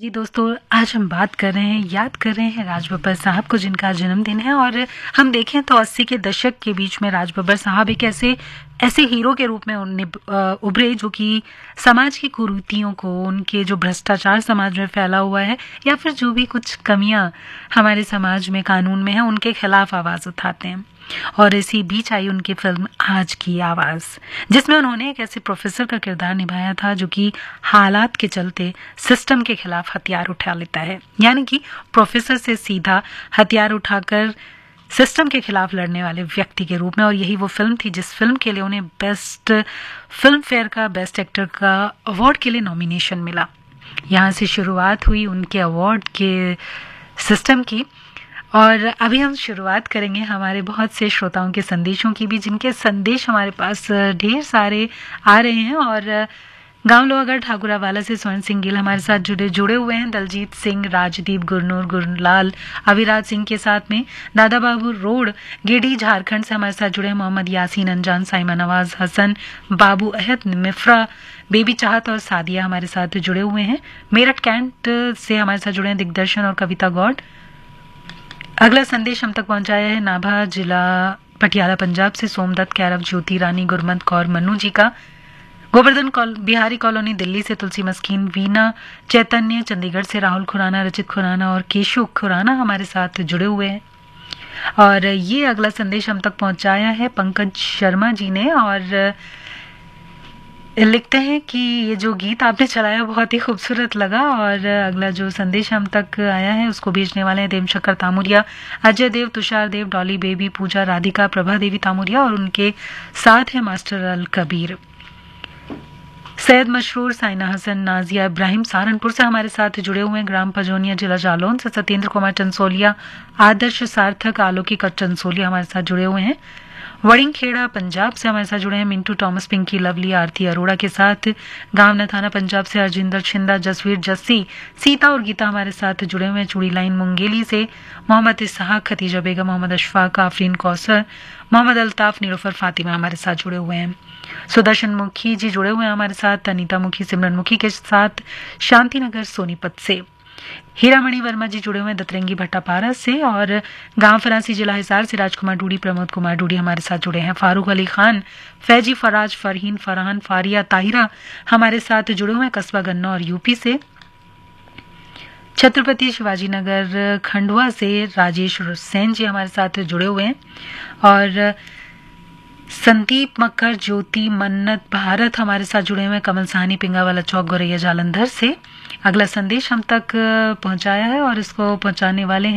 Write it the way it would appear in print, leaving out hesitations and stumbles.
जी दोस्तों, आज हम बात कर रहे हैं, याद कर रहे हैं राज बब्बर साहब को, जिनका जन्मदिन है। और हम देखें तो 80 के दशक के बीच में राज बब्बर साहब एक ऐसे हीरो के रूप में उभरे जो कि समाज की कुरीतियों को, उनके जो भ्रष्टाचार समाज में फैला हुआ है या फिर जो भी कुछ कमियां हमारे समाज में कानून में है, उनके खिलाफ आवाज उठाते हैं। और इसी बीच आई उनकी फिल्म आज की आवाज, जिसमें उन्होंने एक ऐसे प्रोफेसर का किरदार निभाया था जो कि हालात के चलते सिस्टम के खिलाफ हथियार उठा लेता है, यानी कि प्रोफेसर से सीधा हथियार उठाकर सिस्टम के खिलाफ लड़ने वाले व्यक्ति के रूप में। और यही वो फिल्म थी जिस फिल्म के लिए उन्हें बेस्ट फिल्म फेयर का बेस्ट एक्टर का अवार्ड के लिए नॉमिनेशन मिला। यहाँ से शुरुआत हुई उनके अवार्ड के सिस्टम की। और अभी हम शुरुआत करेंगे हमारे बहुत से श्रोताओं के संदेशों की भी, जिनके संदेश हमारे पास ढेर सारे आ रहे हैं। और गांव लोहागढ़ ठाकुरावाला से स्वर्ण सिंह गिल हमारे साथ जुड़े हुए हैं। दलजीत सिंह, राजदीप, गुरनूर, गुरलाल, अविराज सिंह के साथ में दादा बाबू रोड गिडी झारखंड से हमारे साथ जुड़े हैं। मोहम्मद यासीन, अनजान, साइमा नवाज, हसन, बाबू अहद, मिफ्रा, बेबी चाहत और सादिया हमारे साथ जुड़े हुए हैं। मेरठ कैंट से हमारे साथ जुड़े हैं दिग्दर्शन और कविता गौड़। अगला संदेश हम तक पहुंचाया है नाभा जिला पटियाला पंजाब से सोमदत्त, कैरव, ज्योति रानी, गुरमंत कौर मन्नू जी का। गोवर्धन बिहारी कॉलोनी दिल्ली से तुलसी मस्कीन, वीना चैतन्य, चंडीगढ़ से राहुल खुराना, रचित खुराना और केशु खुराना हमारे साथ जुड़े हुए हैं। और ये अगला संदेश हम तक पहुंचाया है पंकज शर्मा जी ने, और लिखते हैं कि ये जो गीत आपने चलाया बहुत ही खूबसूरत लगा। और अगला जो संदेश हम तक आया है उसको भेजने वाले हैं देवशंकर तामुरिया, अजय देव, तुषार देव, डॉली बेबी, पूजा, राधिका, प्रभा देवी तामुरिया, और उनके साथ है मास्टर अल कबीर, सैयद मशरूर, साइना हसन, नाजिया इब्राहिम सहारनपुर से हमारे साथ जुड़े हुए हैं। ग्राम पजोनिया जिला जालौन से सत्येंद्र कुमार चंसोलिया, आदर्श सार्थक, आलोकी चंसोलिया हमारे साथ जुड़े हुए हैं। वड़िंगखेड़ा पंजाब से हमारे साथ जुड़े हैं मिंटू टॉमस, पिंकी, लवली, आरती अरोड़ा के साथ। गांव थाना पंजाब से अर्जिंदर छिंदा, जसवीर, जस्सी, सीता और गीता हमारे साथ जुड़े हुए हैं। चूड़ी लाइन मुंगेली से मोहम्मद इसहाक, खतीजा बेगम, मोहम्मद अशफाक, आफरीन कौसर, मोहम्मद अल्ताफ, नीलोफर, फातिमा हमारे साथ जुड़े हुए हैं। सुदर्शन मुखी जी जुड़े हुए हैं हमारे साथ, अनीता मुखी, सिमरन मुखी के साथ शांति नगर सोनीपत से। हीरामणि वर्मा जी जुड़े हुए हैं दतरंगी भट्टापारा से। और गांव फरासी जिला हिसार से राजकुमार डूडी, प्रमोद कुमार डूडी हमारे साथ जुड़े हैं। फारूक अली खान, फैजी, फराज, फरहीन, फरहान, फारिया, ताहिरा हमारे साथ जुड़े हुए हैं कस्बा गन्ना और यूपी से। छत्रपति शिवाजी नगर खंडवा से राजेश सेन जी हमारे साथ जुड़े हुए हैं। और संदीप मक्कर, ज्योति, मन्नत, भारत हमारे साथ जुड़े हुए हैं। कमल साहनी, पिंगावाला चौक, गोरैया जालंधर से। अगला संदेश हम तक पहुंचाया है और इसको पहुंचाने वाले हैं